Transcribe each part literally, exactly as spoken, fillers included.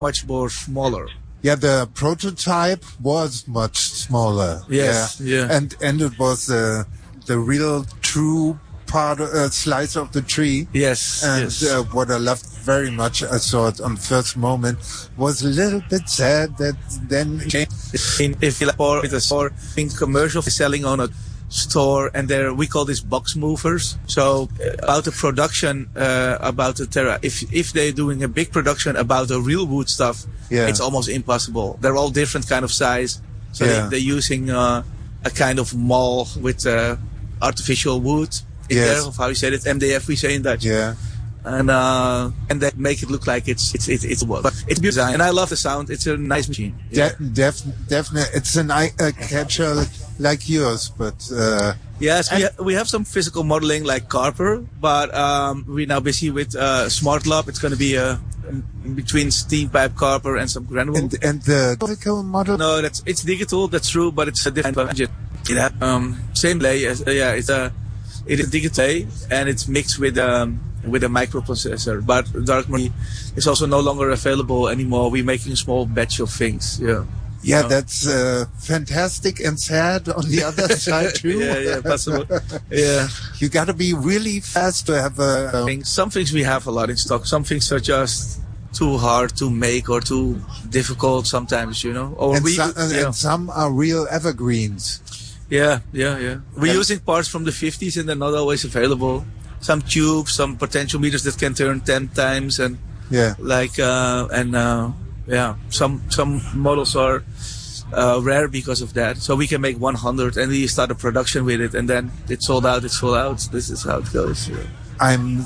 much more smaller. Yeah, the prototype was much smaller. Yes, yeah, yeah. and and it was uh, the real true part uh, slice of the tree. Yes, and yes. Uh, what I loved very much, I saw it on first moment, was a little bit sad that then in if you like or with a store in commercial selling on a store, and there we call this box movers. So uh, about the production uh, about the Terra, if if they're doing a big production about the real wood stuff, yeah. it's almost impossible. They're all different kind of size, so yeah. they, they're using uh, a kind of mall with uh, artificial wood in yes. there, of how you say it, M D F we say in Dutch. Yeah. And uh, and they make it look like it's it's it's it's work. But it's beautiful, and I love the sound. It's a nice machine. Yeah. De- def- definitely, it's an eye uh, catcher like yours, but uh, yes, we ha- we have some physical modeling like Carper, but um, we're now busy with uh, Smart Lab. It's going to be a between steam pipe Carper and some granule. And, and the physical model? No, that's it's digital. That's true, but it's a different engine. Yeah, um, same lay as uh, yeah, it's a it is digital and it's mixed with um. with a microprocessor, but dark matter is also no longer available anymore. We're making a small batch of things. Yeah. Yeah, no. that's uh, fantastic and sad on the other side too. yeah, yeah, possible. Yeah. You got to be really fast to have a. Uh, Some things we have a lot in stock. Some things are just too hard to make or too difficult sometimes, you know. Or and, we, some, yeah. and some are real evergreens. Yeah, yeah, yeah. We're and, using parts from the fifties and they're not always available. Some tubes, some potentiometers that can turn ten times, and yeah, like uh, and uh, yeah, some some models are uh, rare because of that. So we can make one hundred, and we start a production with it, and then it's sold out. It's sold out. This is how it goes. Yeah. I'm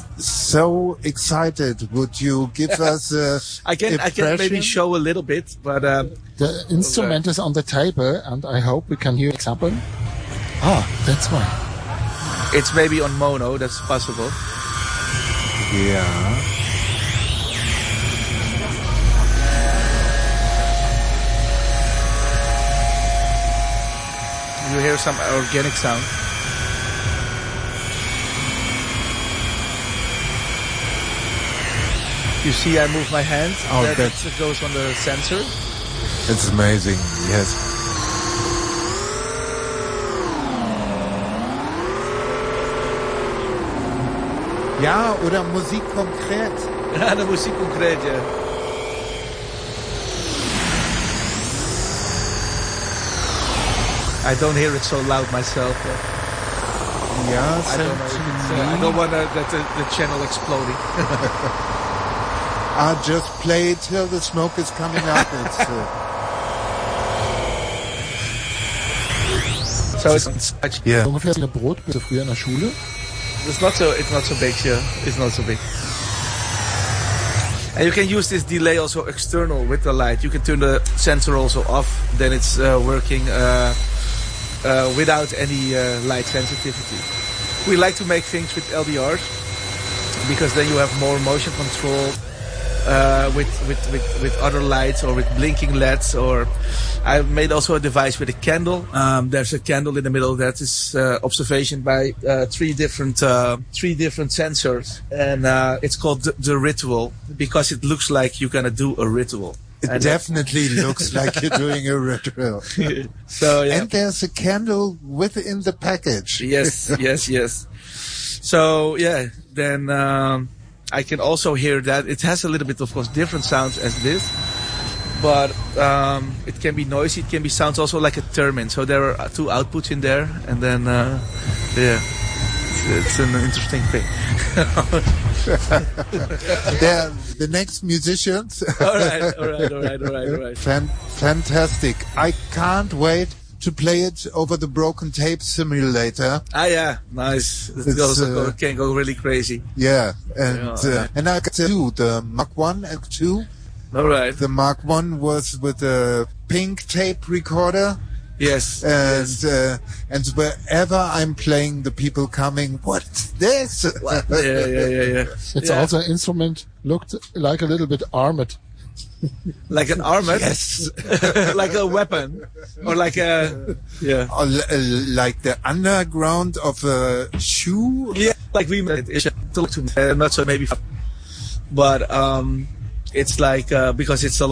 so excited. Would you give us a I can I can maybe show a little bit, but um, the instrument okay. is on the table, and I hope we can hear example. Ah, that's why. It's maybe on mono, that's possible. Yeah. You hear some organic sound. You see I move my hand. Oh, that that goes on the sensor. It's amazing, yes. Ja, oder Musik konkret. Ja, de Musik konkret, ja. I don't hear it so loud myself. Yeah, yeah I don't know. It's, uh, I don't want uh, that the, the channel exploding. I just play it till the smoke is coming up. It's, uh... So it's yeah. Ungefähr eine Brotbüchse früher in der Schule. It's not so. It's not so big. Yeah, it's not so big. And you can use this delay also external with the light. You can turn the sensor also off. Then it's uh, working uh, uh, without any uh, light sensitivity. We like to make things with L D Rs because then you have more motion control uh, with, with with with other lights or with blinking L E Ds. Or I made also a device with a candle. Um, there's a candle in the middle that is uh, observation by uh, three different uh, three different sensors, and uh, it's called the, the ritual because it looks like you're gonna do a ritual. It and definitely looks like you're doing a ritual. So yeah. And there's a candle within the package. Yes, yes, yes. So yeah, then um, I can also hear that it has a little bit, of course, different sounds as this. But um, it can be noisy. It can be sounds also like a theremin. So there are two outputs in there, and then uh, yeah, it's, it's an interesting thing. They're the next musicians. all right, all right, all right, all right, all right. Fan- fantastic! I can't wait to play it over the Broken Tape simulator. Ah, yeah, nice. It also uh, can go really crazy. Yeah, and yeah, uh, right. and I got two, the Mark One and Two. All right. The Mark One was with a pink tape recorder. Yes. And yes. Uh, and wherever I'm playing, the people coming, what's this? What? Yeah, yeah, yeah, yeah. It's yeah. also an instrument looked like a little bit armored. Like an armored? Yes. Like a weapon, or like a yeah. Or l- like the underground of a shoe. Yeah, like we made it. Uh, not so maybe, but um, it's like uh, because it's a